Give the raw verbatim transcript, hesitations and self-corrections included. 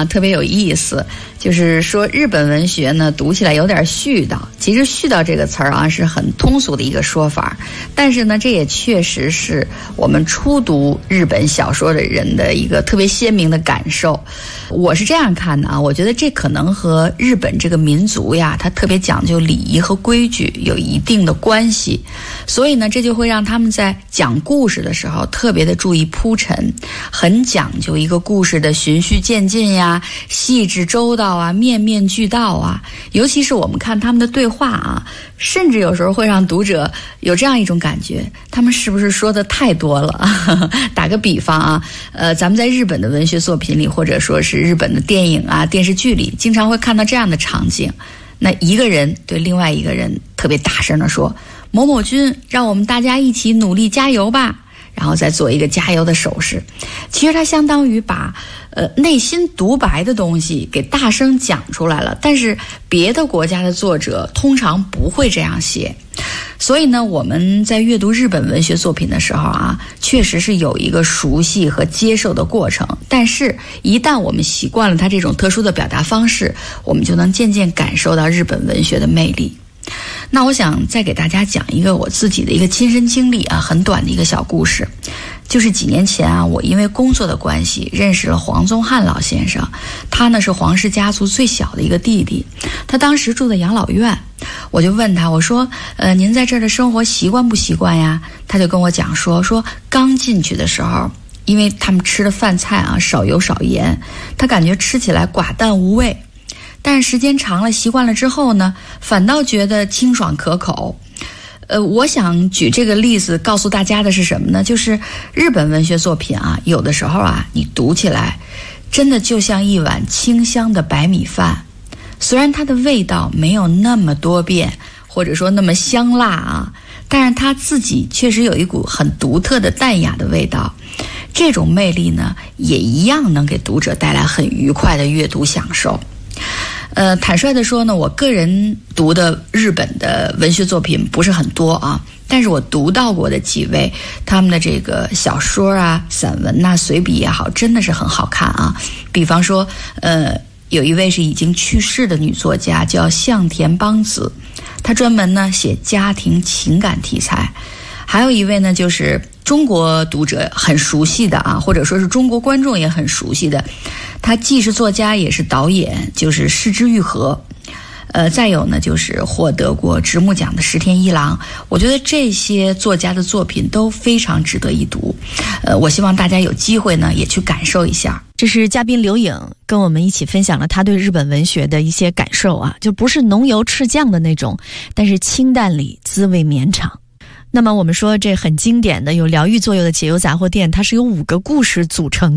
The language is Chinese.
啊，特别有意思，就是说日本文学呢读起来有点絮叨。其实絮叨这个词儿啊是很通俗的一个说法，但是呢这也确实是我们初读日本小说的人的一个特别鲜明的感受。我是这样看的啊，我觉得这可能和日本这个民族呀，它特别讲究礼仪和规矩有一定的关系，所以呢这就会让他们在讲故事的时候特别的注意铺陈，很讲究一个故事的循序渐进呀，细致周到啊，面面俱到啊。尤其是我们看他们的对话啊，甚至有时候会让读者有这样一种感觉，他们是不是说的太多了？打个比方啊，呃，咱们在日本的文学作品里，或者说是日本的电影啊、电视剧里，经常会看到这样的场景。那一个人对另外一个人特别大声地说：“某某君，让我们大家一起努力加油吧。”然后再做一个加油的手势。其实它相当于把呃内心独白的东西给大声讲出来了，但是别的国家的作者通常不会这样写。所以呢，我们在阅读日本文学作品的时候啊，确实是有一个熟悉和接受的过程，但是一旦我们习惯了它这种特殊的表达方式，我们就能渐渐感受到日本文学的魅力。那我想再给大家讲一个我自己的一个亲身经历啊，很短的一个小故事。就是几年前啊，我因为工作的关系认识了黄宗汉老先生，他呢是黄氏家族最小的一个弟弟，他当时住在养老院。我就问他，我说呃，您在这儿的生活习惯不习惯呀？他就跟我讲说说刚进去的时候，因为他们吃的饭菜啊少油少盐，他感觉吃起来寡淡无味，但是时间长了习惯了之后呢，反倒觉得清爽可口。呃，我想举这个例子告诉大家的是什么呢？就是日本文学作品啊，有的时候啊，你读起来真的就像一碗清香的白米饭，虽然它的味道没有那么多变，或者说那么香辣啊，但是它自己确实有一股很独特的淡雅的味道。这种魅力呢，也一样能给读者带来很愉快的阅读享受。呃，坦率的说呢，我个人读的日本的文学作品不是很多啊，但是我读到过的几位，他们的这个小说啊、散文呐、随笔也好，真的是很好看啊。比方说，呃，有一位是已经去世的女作家，叫向田邦子，她专门呢写家庭情感题材。还有一位呢，就是中国读者很熟悉的啊，或者说是中国观众也很熟悉的，他既是作家也是导演，就是市之愈合。呃，再有呢，就是获得过直木奖的石田一郎。我觉得这些作家的作品都非常值得一读。呃，我希望大家有机会呢，也去感受一下。 这是嘉宾刘颖跟我们一起分享了他对日本文学的一些感受啊，就不是浓油赤酱的那种，但是清淡里滋味绵长。那么我们说这很经典的有疗愈作用的解忧杂货店，它是由五个故事组成